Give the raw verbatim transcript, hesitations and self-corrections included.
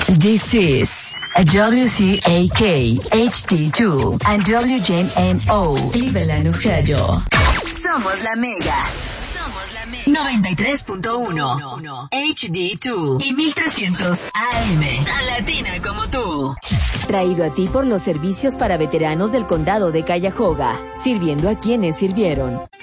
This is a W C A K H D two and W J M O Cleveland, Ohio. Somos la Mega. Somos la Mega. noventa y tres punto uno H D dos y mil trescientos A M. Tan latina como tú. Traído a ti por los servicios para veteranos del condado de Cuyahoga, sirviendo a quienes sirvieron.